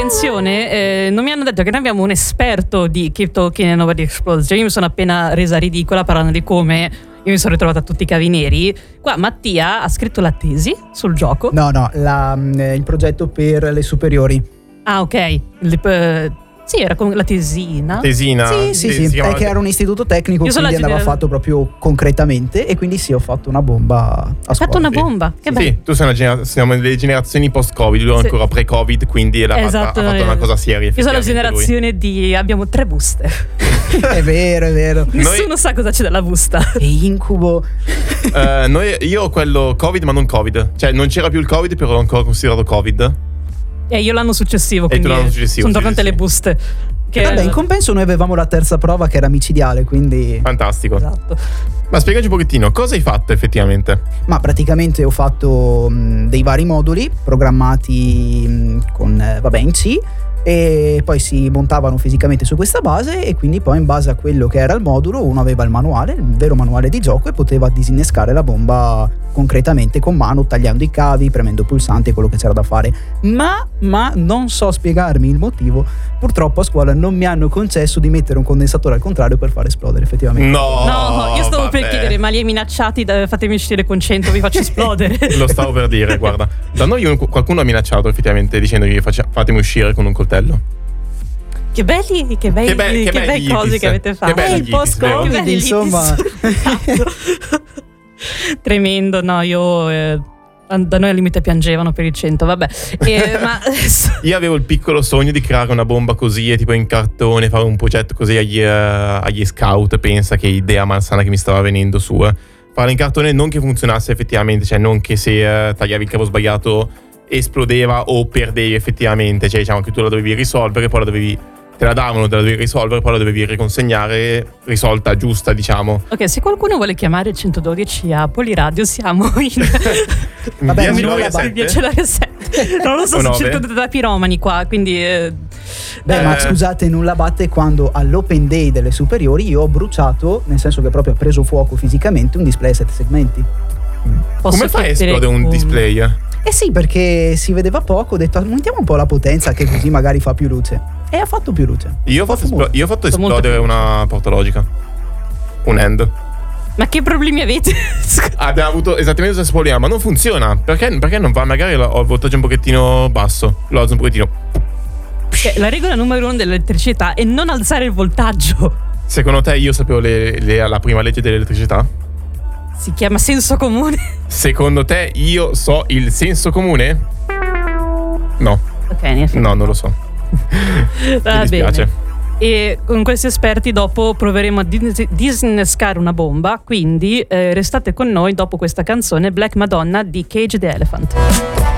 attenzione, non mi hanno detto che noi abbiamo un esperto di Keep Talking and Nobody Explodes. Cioè, io mi sono appena resa ridicola parlando di come io mi sono ritrovata a tutti i cavi neri. Qua Mattia ha scritto la tesi sul gioco. No, il progetto per le superiori. Ah, ok. Sì, era con la tesina. Sì, è che era un istituto tecnico, quindi andava fatto proprio concretamente. E quindi sì, ho fatto una bomba a scuola. Hai fatto una bomba? Che bello. Sì, tu siamo nelle generazioni post-Covid, lui è ancora pre-Covid, quindi ha fatto una cosa seria. Io sono la generazione di abbiamo 3 buste. È vero. Nessuno sa cosa c'è della busta. È incubo. Io ho quello Covid, ma non Covid. Cioè, non c'era più il Covid, però l'ho ancora considerato Covid. E io l'anno successivo, quindi sono tornate le buste. Vabbè, in compenso noi avevamo la terza prova che era micidiale, quindi fantastico. Esatto. Ma spiegaci un pochettino, cosa hai fatto effettivamente? Ma praticamente ho fatto dei vari moduli programmati con in C, e poi si montavano fisicamente su questa base, e quindi poi in base a quello che era il modulo uno aveva il vero manuale di gioco, e poteva disinnescare la bomba concretamente con mano, tagliando i cavi, premendo pulsante, quello che c'era da fare. Ma non so spiegarmi il motivo. Purtroppo a scuola non mi hanno concesso di mettere un condensatore al contrario per far esplodere effettivamente. No, io stavo per chiedere, ma li hai minacciati? Fatemi uscire con 100, vi faccio esplodere. Lo stavo per dire, guarda. Da noi qualcuno ha minacciato effettivamente dicendogli fatemi uscire con un coltello. Che bei cose che avete fatto. Il post-Covid, insomma. Tremendo, no, da noi al limite piangevano per il 100, vabbè. Ma io avevo il piccolo sogno di creare una bomba così, tipo in cartone, fare un progetto così agli scout. Pensa che idea malsana che mi stava venendo su. Farla in cartone, non che funzionasse effettivamente, cioè non che se tagliavi il cavo sbagliato esplodeva o perdevi effettivamente, cioè diciamo che tu la dovevi risolvere, poi te la davano, te la dovevi risolvere, poi la dovevi riconsegnare risolta, giusta, diciamo. Ok, se qualcuno vuole chiamare il 112 a Poliradio, siamo in vabbè, via Celaria 7. Non lo so, sono circondato da piromani qua, quindi ma scusate, nulla batte quando all'open day delle superiori io ho bruciato, nel senso che proprio ha preso fuoco fisicamente, un display a 7 segmenti. Come fai a esplodere un display? Eh sì, perché si vedeva poco, ho detto aumentiamo un po' la potenza che così magari fa più luce. E ha fatto più luce. Io ho fatto esplodere una porta logica. Un end. Ma che problemi avete? Abbiamo avuto esattamente lo stesso problema, ma non funziona. Perché non va? Magari ho il voltaggio un pochettino basso. Lo alzo un pochettino. La regola numero 1 dell'elettricità è non alzare il voltaggio. Secondo te io sapevo la prima legge dell'elettricità? Si chiama senso comune. Secondo te io so il senso comune? No. Ok, niente. No, non lo so. Va bene. E con questi esperti dopo proveremo a disinnescare una bomba. Quindi restate con noi dopo questa canzone Black Madonna di Cage the Elephant.